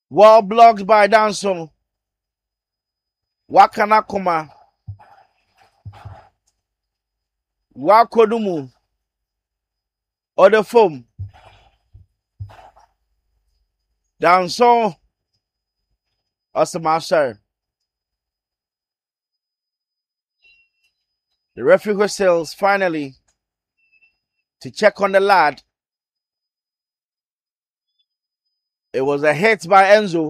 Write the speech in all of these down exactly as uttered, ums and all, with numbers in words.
Well blocked by Danso. Wakanakoma. Wakodumu. Other foam. Danso. Osamashar. The referee whistles finally to check on the lad. It was a hit by Enzo.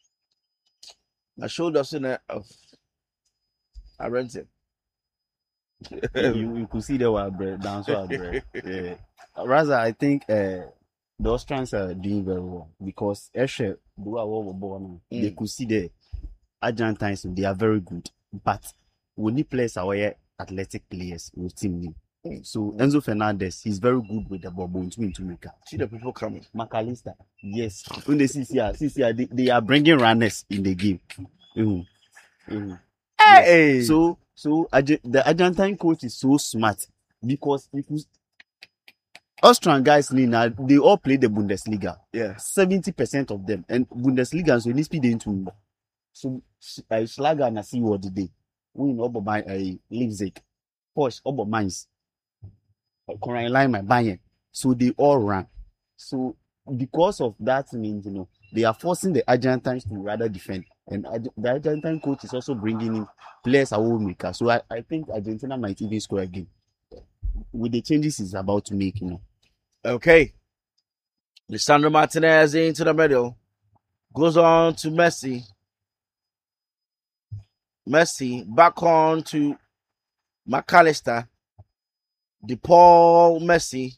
I showed us in a. Oh, I rented. you, you could see the one bread down so bread. Yeah. Rather, I think uh, the Austrians are doing very well because actually, mm. they could see the Argentines, they are very good. But we need players are athletic players with team. Mm. So Enzo Fernandez, he's very good with the ball. To make see the people coming. McAllister, yes. When they see, see, see, see they, they are bringing runners in the game. Mm-hmm. Mm-hmm. Hey! Yes. So, so the Argentine coach is so smart because if you, Austrian guys, they all play the Bundesliga. Yeah. seventy percent of them. And Bundesliga, so they speed into. So, I Schlager and I see what they we know about my Leipzig, Porsche, about mines. Current line my buying. So they all run. So because of that means, you know, they are forcing the Argentines to rather defend. And the Argentine coach is also bringing in players a will maker. So I, I think Argentina might even score again. With the changes he's about to make, you know. Okay. Lisandro Martinez into the middle. Goes on to Messi. Messi back on to McAllister. DePaul Messi.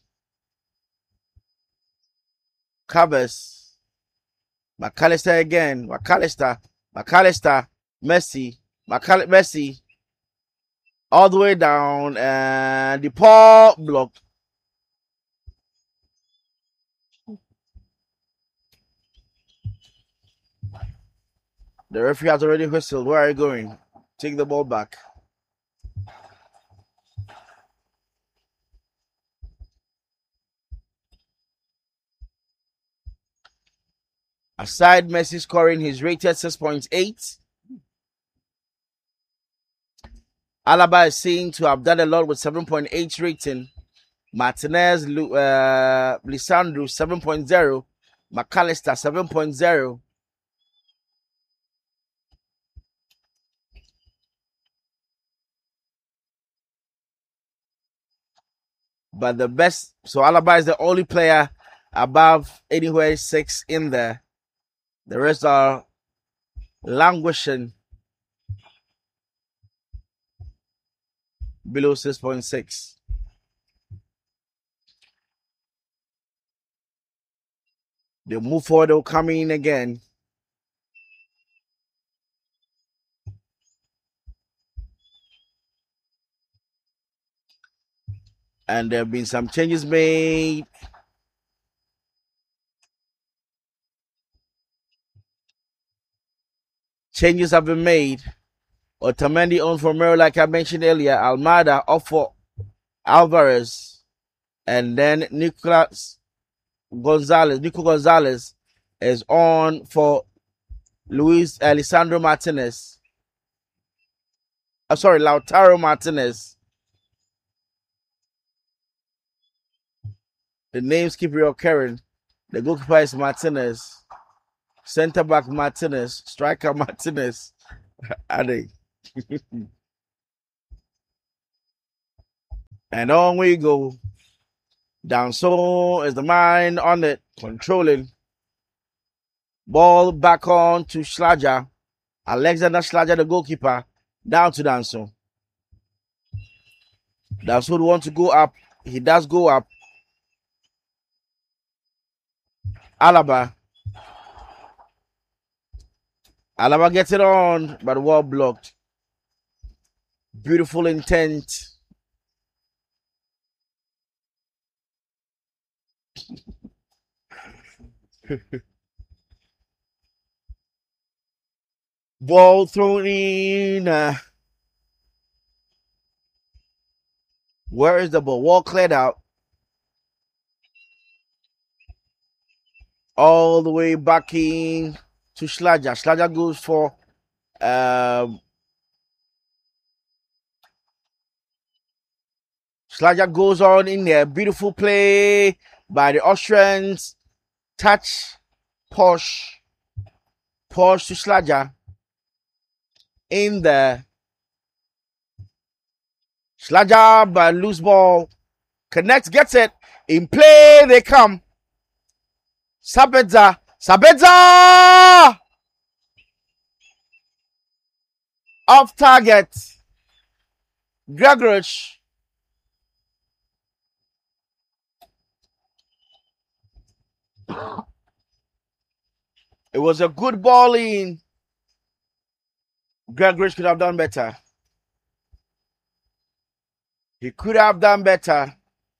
Covers. McAllister again. McAllister. McAllister. Messi. McAll- Messi. All the way down. And DePaul blocked. The referee has already whistled. Where are you going? Take the ball back. Aside Messi scoring his rated six point eight, Alaba is seen to have done a lot with seven point eight rating. Martinez, uh, Lisandro seven point oh. McAllister seven point oh. But the best, so Alaba is the only player above anywhere six in there. The rest are languishing below six point six. They move forward, they'll come in again. And there have been some changes made. Changes have been made. Otamendi on for Mero, like I mentioned earlier. Almada off for Alvarez. And then Nicolas Gonzalez, Nico Gonzalez is on for Luis Alessandro Martinez. Oh, sorry, Lautaro Martinez. The names keep reoccurring. The goalkeeper is Martinez. Center back Martinez. Striker Martinez. Are they? And on we go. Down so is the mind on it. Controlling. Ball back on to Schlager. Alexander Schlager, the goalkeeper. Down to Danso. Danso would want to go up. He does go up. Alaba. Alaba gets it on, but well blocked. Beautiful intent. Ball thrown in. Uh, where is the ball? Wall cleared out. All the way back in. to Schlager. Schlager goes for um, Schlager goes on in there. Beautiful play by the Austrians. Touch. Posh. Posh to Schlager. In there. Schlager, but loose ball. Connects, gets it. In play, they come. Sabedza. Sabedza! Off target. Gregorich. It was a good ball in. Gregorich could have done better. He could have done better.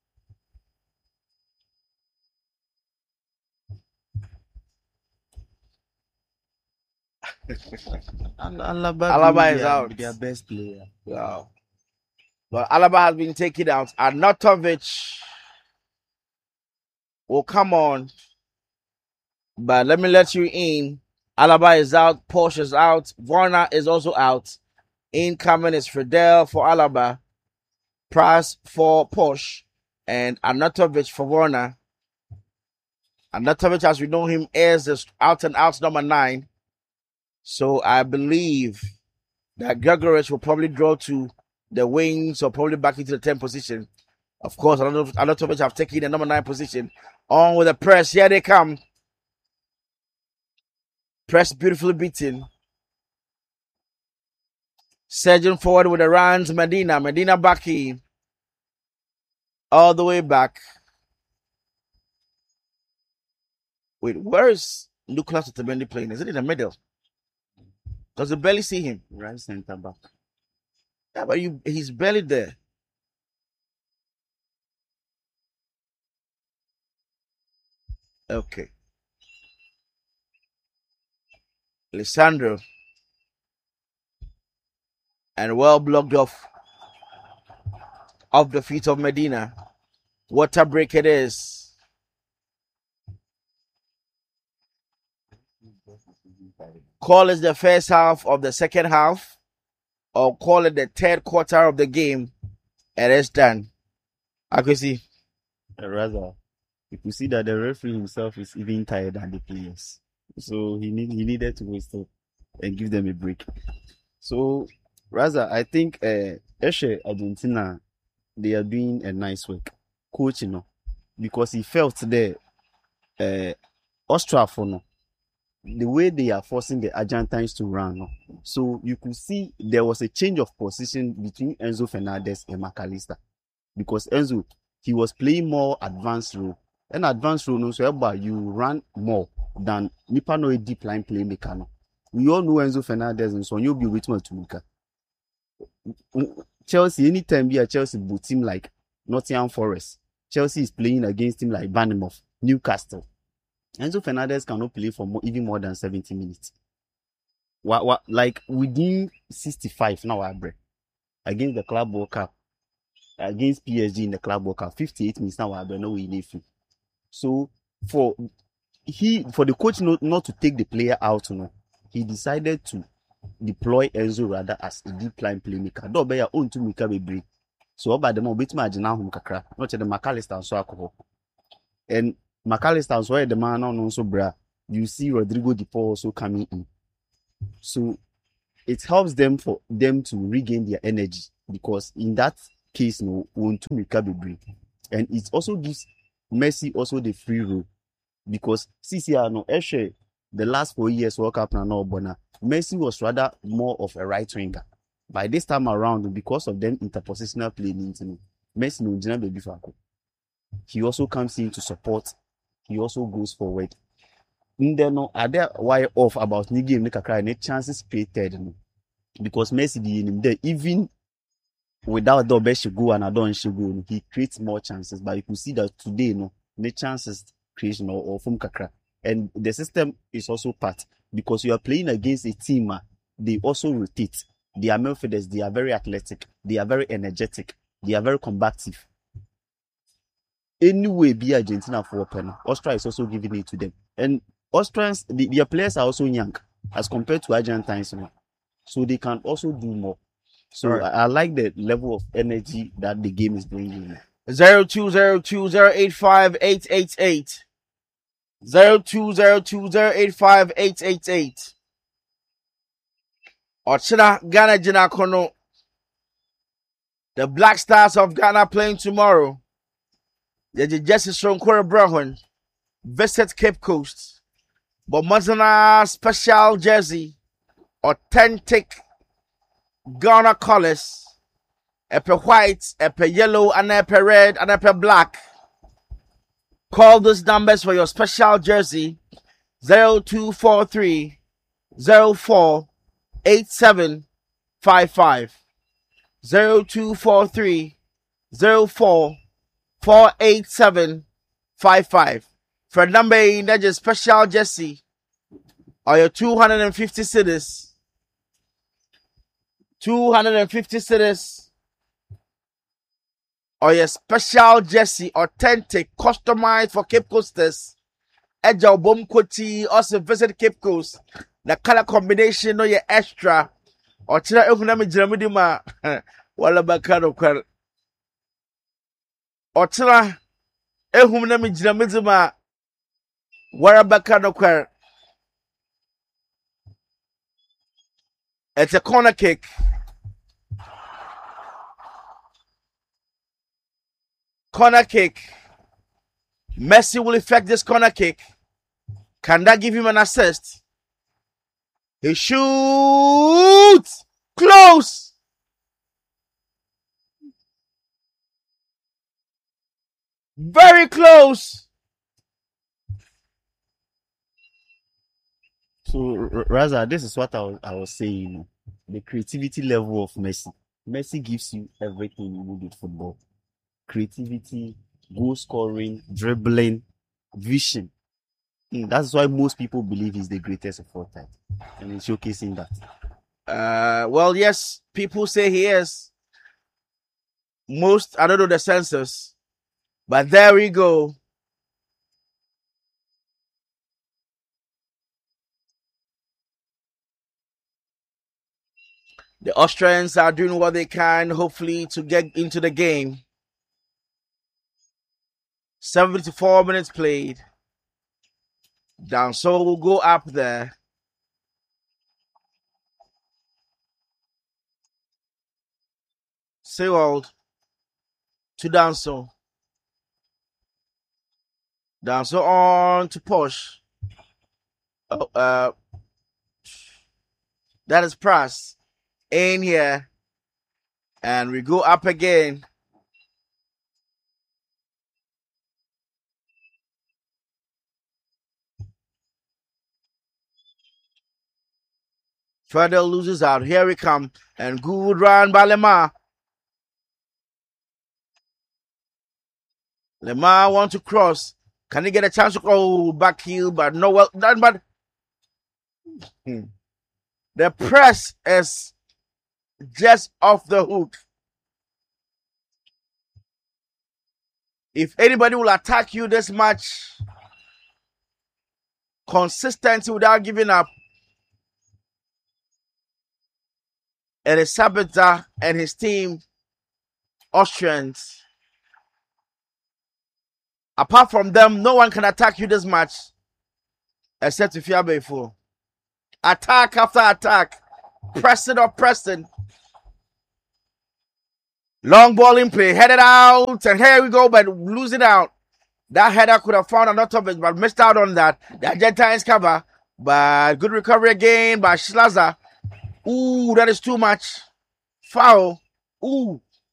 Alaba, Alaba is their, out. Their best player. Wow. But Alaba has been taken out. Arnautovic will come on. But let me let you in. Alaba is out. Porsche is out. Warner is also out. Incoming is Fidel for Alaba. Price for Porsche. And Arnautovic for Warner. Arnautovic, as we know him, is the out and out number nine. So I believe that Gregorich will probably draw to the wings or probably back into the tenth position. Of course, Arnautovic have taken the number nine position. On with the press. Here they come. Press beautifully beaten. Surging forward with the runs. Medina. Medina back in. All the way back. Wait, where is Nicolas Otamendi playing? Is it in the middle? Does you barely see him? Right center back. Yeah, but you, he's barely there. Okay. Alessandro. And well blocked off. Off the feet of Medina. What a break it is. Call it the first half of the second half, or call it the third quarter of the game, and it's done. I can see. Rather, you could see that the referee himself is even tired than the players. So he need he needed to wait up and give them a break. So, rather, I think uh, Eshe Argentina, they are doing a nice work. Coach, you know, because he felt there, uh, Austria for no. The way they are forcing the Argentines to run. No? So you could see there was a change of position between Enzo Fernandez and McAllister. Because Enzo, he was playing more advanced role. And advanced role, no, so you run more than Nipa no a deep line playmaker. No? We all know Enzo Fernandez, and so you'll be waiting to make Chelsea, anytime be a Chelsea boot team like Nottingham Forest, Chelsea is playing against him like Bournemouth, Newcastle. Enzo Fernandez cannot play for more, even more than seventy minutes. What, what, like within sixty-five now, I break against the Club World Cup, against P S G in the Club World Cup, fifty-eight minutes now, I break no way. So for he for the coach not, not to take the player out, you know, he decided to deploy Enzo rather as a deep line playmaker. Do be your own to make a break. So about the more bit margin now, hum kakra, not the McAllister and so alcohol. And McAllister where the man on also bra. You see Rodrigo De Paul also coming in. So it helps them for them to regain their energy, because in that case, no one to make a break. And it also gives Messi also the free role, because C C R no Eshe the last four years World Cup na no bona. Messi was rather more of a right winger. By this time around, because of them interpositional play, Messi no jina baby fako. He also comes in to support. He also goes forward. In there, no, are there why off about new game? Make a cry, any chances created, no? Because Messi the in there, even without the best go and I don't go, he creates more chances. But you can see that today, no, the chances creation or, or from Kakra, and the system is also part, because you are playing against a team. Uh, they also rotate. They are midfielders. They are very athletic. They are very energetic. They are very combative. Anyway, be Argentina for open. Austria is also giving it to them. And Austrians, the, their players are also young as compared to Argentines, so they can also do more. So Right. I, I like the level of energy that the game is bringing. Zero two zero two zero eight five eight eight eight. Zero two zero two zero eight five eight eight eight. Ochina Ghana Jina Kono. The Black Stars of Ghana playing tomorrow. The Jesse Sonkore Brown visit Cape Coast. But Mazana special jersey, authentic Ghana colors, a white, a yellow, and a red, and a black. Call those numbers for your special jersey: zero two four three zero four eight seven five five. zero two four three zero four four eight seven five five. For number in that your special jersey or your two hundred fifty cedis. two hundred fifty cedis. Or your special jersey, authentic, customized for Cape Coasters. Eja Obom Koti also visit Cape Coast. The color combination no your extra. Or tira ekunami jiramidima wala bakano kwar. Or tira ekunami jiramidima wala bakano kwar. It's a corner kick. Corner kick. Messi will effect this corner kick. Can that give him an assist? He shoots. Close. Very close. So R- Raza, this is what I was, I was saying. The creativity level of Messi. Messi gives you everything you need in football. Creativity, goal scoring, dribbling, vision. Mm, That's why most people believe he's the greatest of all time. And he's showcasing that. Uh, well, yes, people say he is. Most, I don't know the census, but there we go. The Austrians are doing what they can, hopefully, to get into the game. seventy-four minutes played. Down, so we'll go up there. Sewald to Danso. Danso on to Posh. Oh, uh, that is Price in here. And we go up again. Further loses out. Here we come. And good run by Lemar. Lemar wants to cross. Can he get a chance to go back heel? But no, well done. But hmm. The press is just off the hook. If anybody will attack you this much, consistency without giving up, it is Sabitzer and his team, Austrians. Apart from them, no one can attack you this much, except if you are before. Attack after attack, pressing or pressing. Long ball in play, headed out, and here we go, but losing out. That header could have found another topic, but missed out on that. The Argentines cover, but good recovery again by Schlazer. Ooh, that is too much. Foul. Ooh.